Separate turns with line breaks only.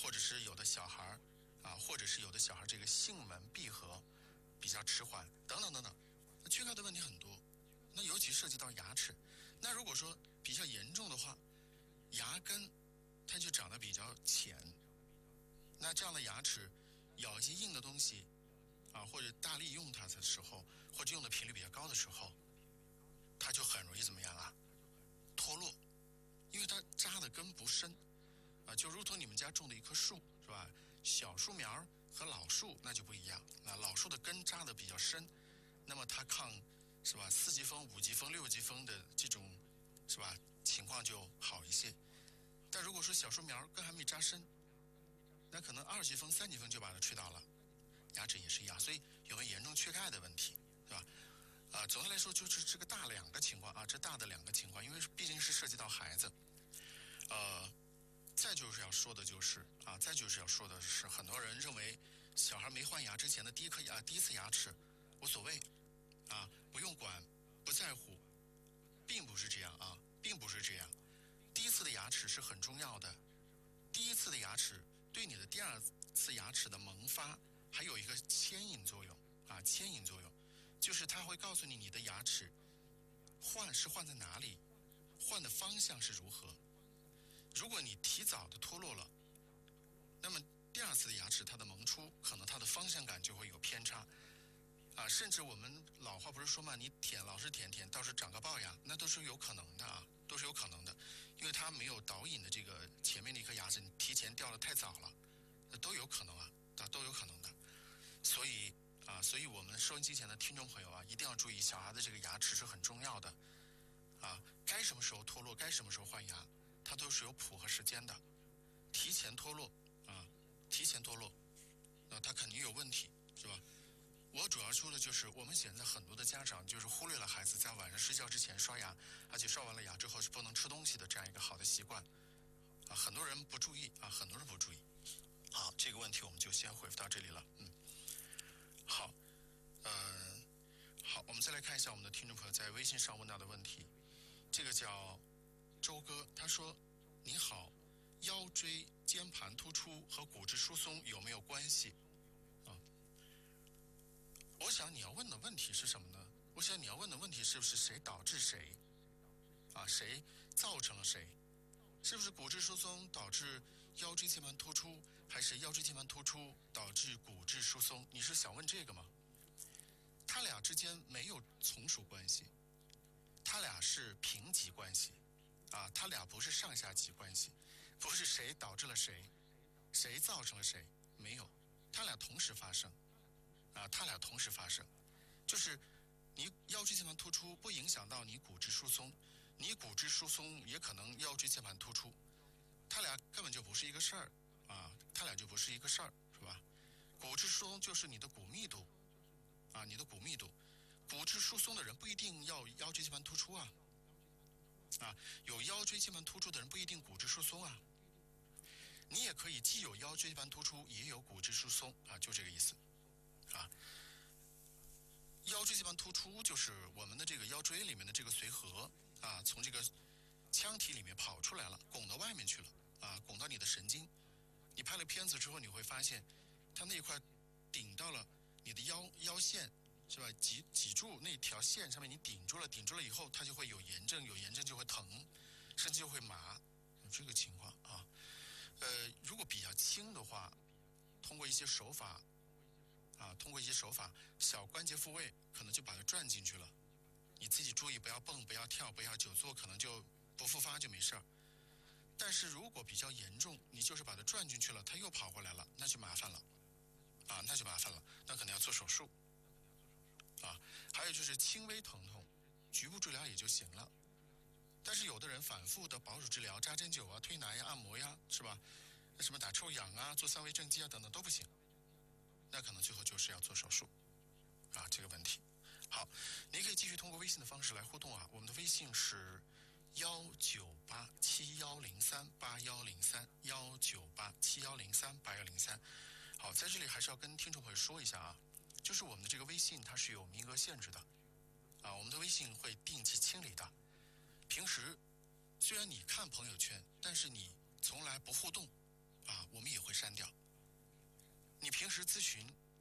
或者是有的小孩或者是有的小孩这个囟门闭合比较迟缓，等等等等，那缺钙的问题很多。那尤其涉及到牙齿，那如果说比较严重的话，牙根它就长得比较浅，那这样的牙齿咬一些硬的东西或者大力用它的时候，或者用的频率比较高的时候，它就很容易怎么样脱落，因为它扎的根不深就如同你们家种的一棵树是吧？小树苗和老树那就不一样，老树的根扎的比较深，那么它抗是吧4级风、5级风、6级风的这种是吧情况就好一些。但如果说小树苗根还没扎深，那可能2级风、3级风就把它吹倒了，牙齿也是一样。所以有没有严重缺钙的问题，对吧？总的来说就是这个大两个情况这大的两个情况，因为毕竟是涉及到孩子。再就是要说的是很多人认为小孩没换牙之前的第一次牙齿无所谓不用管，不在乎，并不是这样并不是这样。第一次的牙齿是很重要的，第一次的牙齿对你的第二次牙齿的萌发还有一个牵引作用牵引作用，就是它会告诉你的牙齿换在哪里，换的方向是如何。如果你提早的脱落了，那么第二次的牙齿它的萌出可能它的方向感就会有偏差甚至我们老话不是说嘛，你老是舔到时长个龅牙，那都是有可能的都是有可能的，因为它没有导引的这个前面的一颗牙齿，你提前掉得太早了，都有可能都有可能的。所以我们收音机前的听众朋友一定要注意，小孩的这个牙齿是很重要的该什么时候脱落，该什么时候换牙，它都是有谱和时间的。提前脱落那它肯定有问题，是吧？我主要说的就是我们现在很多的家长就是忽略了孩子在晚上睡觉之前刷牙，而且刷完了牙之后是不能吃东西的这样一个好的习惯很多人不注意好，这个问题我们就先回复到这里了。好，我们再来看一下我们的听众朋友在微信上问到的问题。这个叫周哥，他说：你好，腰椎间盘突出和骨质疏松有没有关系我想你要问的问题是什么呢？我想你要问的问题是不是谁导致谁谁造成了谁？是不是骨质疏松导致腰椎间盘突出，还是腰椎间盘突出导致骨质疏松？你是想问这个吗？它俩之间没有从属关系，它俩是平级关系它俩不是上下级关系，不是谁导致了谁，谁造成了谁，没有，它俩同时发生就是你腰椎间盘突出不影响到你骨质疏松，你骨质疏松也可能腰椎间盘突出，它俩根本就不是一个事儿是吧？骨质疏松就是你的骨密度骨质疏松的人不一定要腰椎间盘突出有腰椎间盘突出的人不一定骨质疏松你也可以既有腰椎间盘突出也有骨质疏松就这个意思腰椎间盘突出就是我们的这个腰椎里面的这个髓核从这个腔体里面跑出来了，拱到外面去了拱到你的神经。你拍了片子之后，你会发现它那一块顶到了你的腰线，是吧？脊柱那条线上面你顶住了以后，它就会有炎症就会疼，甚至就会麻，有这个情况如果比较轻的话，通过一些手法小关节复位可能就把它转进去了。你自己注意不要蹦，不要跳，不要久坐，可能就不复发就没事儿。但是如果比较严重，你就是把它转进去了，它又跑回来了，那就麻烦了那可能要做手术还有就是轻微疼痛，局部治疗也就行了。但是有的人反复的保守治疗，扎针灸推拿按摩是吧？什么打臭氧做三维正畸等等都不行，那可能最后就是要做手术这个问题。好，您可以继续通过微信的方式来互动我们的微信是19871038103，19871038103。好，在这里还是要跟听众朋友说一下就是我们的这个微信它是有名额限制的我们的微信会定期清理的。平时虽然你看朋友圈，但是你从来不互动我们也会删。 师咨询